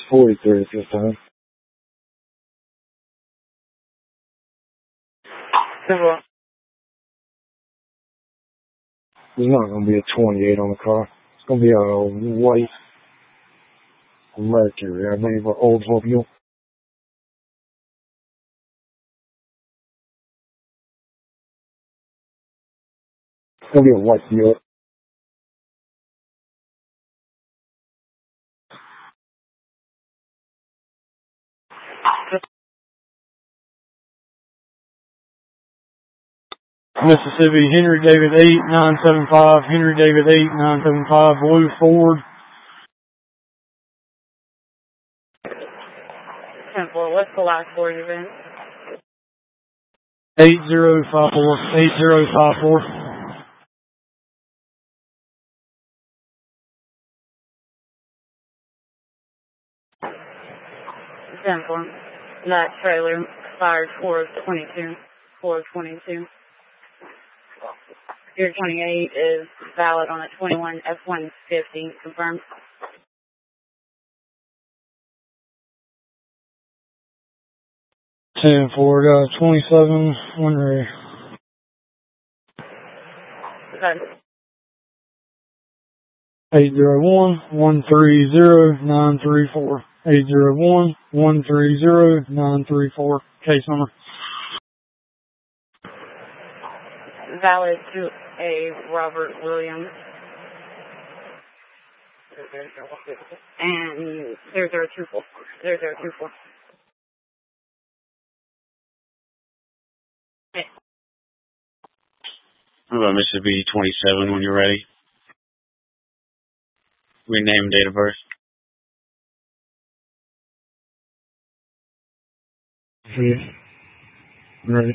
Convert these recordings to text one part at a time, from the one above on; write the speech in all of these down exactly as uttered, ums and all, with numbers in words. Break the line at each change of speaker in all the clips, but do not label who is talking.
forty-three at this time.
Simple.
There's not going to be a twenty-eight on the car. It's going to be a white Mercury, I believe, an Oldsmobile. It's going to be a white Buick.
Mississippi, Henry David eight nine seven five, Henry David eight nine seven five, Blue Ford.
Simple. What's the last four event?
eight zero five four, eight zero five four.
Simple. That trailer expired four of twenty-two. four of twenty-two. Your twenty-eight is valid on a twenty-one F one fifty. Confirmed.
ten four, got twenty-seven, one ready.
Okay.
eight zero one, one three zero, nine three four. eight zero one, one three zero, nine three four. Case number.
Valid to a Robert Williams. And zero zero two four. zero zero two four. Okay.
Hello, Mississippi twenty-seven when you're ready. Rename date of birth.
Yeah. I'm ready.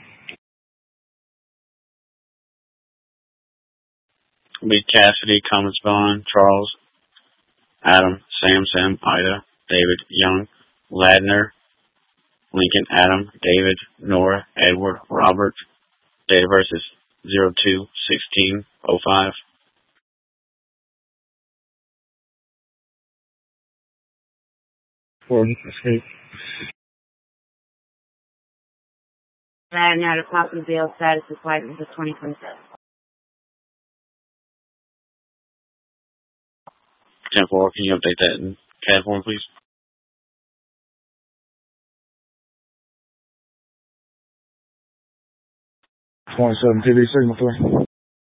Be Cassidy, Cummins Vaughn, Charles, Adam, Sam, Sam, Ida, David, Young, Ladner, Lincoln, Adam, David, Nora, Edward, Robert. Date of birth is zero two sixteen oh five.
Ford Escape.
And now to copy bail status is license of twenty twenty-seven.
ten four, can you update that in C A D form, please?
twenty-seven T V signal three.